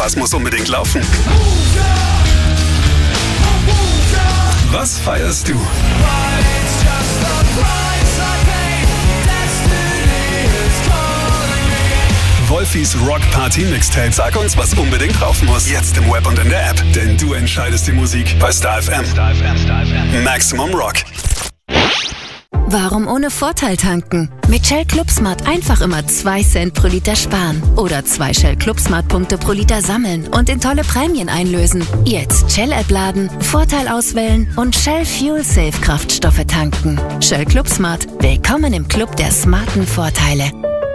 Was muss unbedingt laufen? Was feierst du? Wolfis Rock Party Mixtape. Sag uns, was unbedingt laufen muss. Jetzt im Web und in der App. Denn du entscheidest die Musik bei Star FM. Maximum Rock. Warum ohne Vorteil tanken? Mit Shell ClubSmart einfach immer 2 Cent pro Liter sparen. Oder 2 Shell ClubSmart-Punkte pro Liter sammeln und in tolle Prämien einlösen. Jetzt Shell-App laden, Vorteil auswählen und Shell Fuel Safe Kraftstoffe tanken. Shell ClubSmart. Willkommen im Club der smarten Vorteile.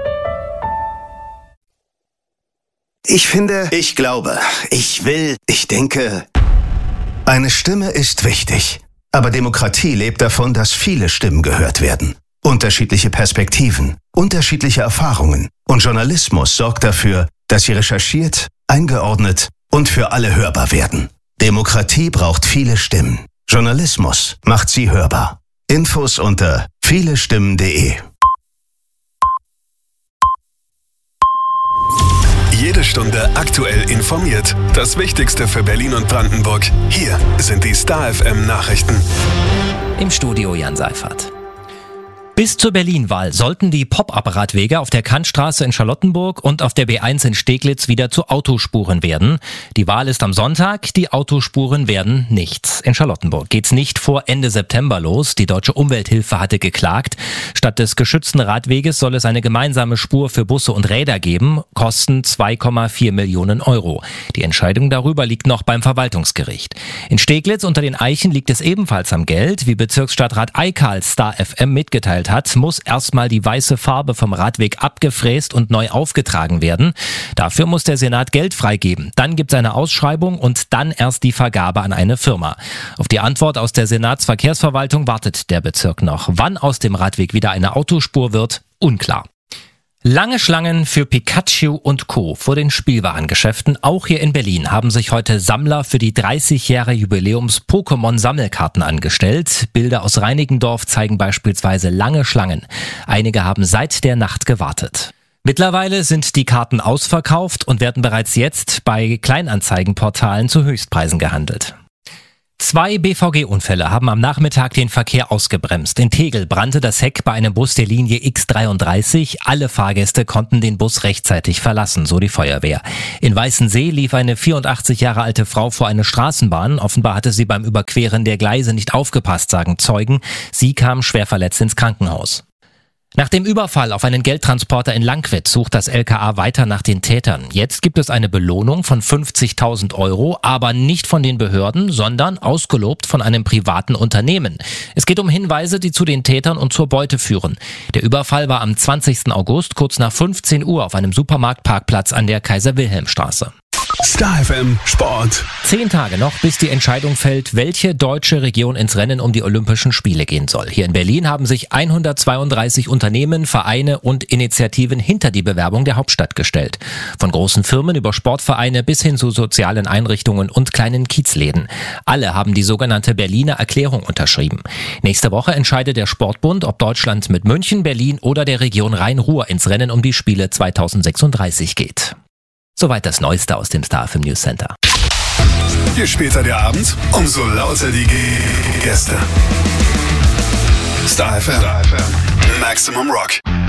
Ich finde, ich glaube, ich will, ich denke. Eine Stimme ist wichtig. Aber Demokratie lebt davon, dass viele Stimmen gehört werden. Unterschiedliche Perspektiven, unterschiedliche Erfahrungen. Und Journalismus sorgt dafür, dass sie recherchiert, eingeordnet und für alle hörbar werden. Demokratie braucht viele Stimmen. Journalismus macht sie hörbar. Infos unter vielestimmen.de. Jede Stunde aktuell informiert. Das Wichtigste für Berlin und Brandenburg. Hier sind die Star FM Nachrichten. Im Studio Jan Seifert. Bis zur Berlin-Wahl sollten die Pop-up-Radwege auf der Kantstraße in Charlottenburg und auf der B1 in Steglitz wieder zu Autospuren werden. Die Wahl ist am Sonntag, die Autospuren werden nichts. In Charlottenburg geht's nicht vor Ende September los. Die Deutsche Umwelthilfe hatte geklagt. Statt des geschützten Radweges soll es eine gemeinsame Spur für Busse und Räder geben. Kosten 2,4 Millionen Euro. Die Entscheidung darüber liegt noch beim Verwaltungsgericht. In Steglitz unter den Eichen liegt es ebenfalls am Geld. Wie Bezirksstadtrat Eikal Star FM mitgeteilt hat, muss erstmal die weiße Farbe vom Radweg abgefräst und neu aufgetragen werden. Dafür muss der Senat Geld freigeben. Dann gibt's eine Ausschreibung und dann erst die Vergabe an eine Firma. Auf die Antwort aus der Senatsverkehrsverwaltung wartet der Bezirk noch. Wann aus dem Radweg wieder eine Autospur wird, unklar. Lange Schlangen für Pikachu und Co. vor den Spielwarengeschäften. Auch hier in Berlin haben sich heute Sammler für die 30 Jahre Jubiläums-Pokémon-Sammelkarten angestellt. Bilder aus Reinickendorf zeigen beispielsweise lange Schlangen. Einige haben seit der Nacht gewartet. Mittlerweile sind die Karten ausverkauft und werden bereits jetzt bei Kleinanzeigenportalen zu Höchstpreisen gehandelt. 2 BVG-Unfälle haben am Nachmittag den Verkehr ausgebremst. In Tegel brannte das Heck bei einem Bus der Linie X33. Alle Fahrgäste konnten den Bus rechtzeitig verlassen, so die Feuerwehr. In Weißensee lief eine 84 Jahre alte Frau vor eine Straßenbahn. Offenbar hatte sie beim Überqueren der Gleise nicht aufgepasst, sagen Zeugen. Sie kam schwer verletzt ins Krankenhaus. Nach dem Überfall auf einen Geldtransporter in Langquitz sucht das LKA weiter nach den Tätern. Jetzt gibt es eine Belohnung von 50.000 Euro, aber nicht von den Behörden, sondern ausgelobt von einem privaten Unternehmen. Es geht um Hinweise, die zu den Tätern und zur Beute führen. Der Überfall war am 20. August kurz nach 15 Uhr auf einem Supermarktparkplatz an der Kaiser-Wilhelm-Straße. Star FM Sport. 10 Tage noch, bis die Entscheidung fällt, welche deutsche Region ins Rennen um die Olympischen Spiele gehen soll. Hier in Berlin haben sich 132 Unternehmen, Vereine und Initiativen hinter die Bewerbung der Hauptstadt gestellt. Von großen Firmen über Sportvereine bis hin zu sozialen Einrichtungen und kleinen Kiezläden. Alle haben die sogenannte Berliner Erklärung unterschrieben. Nächste Woche entscheidet der Sportbund, ob Deutschland mit München, Berlin oder der Region Rhein-Ruhr ins Rennen um die Spiele 2036 geht. Soweit das Neueste aus dem Star FM News Center. Je später der Abend, umso lauter die Gäste. Star FM. Maximum Rock.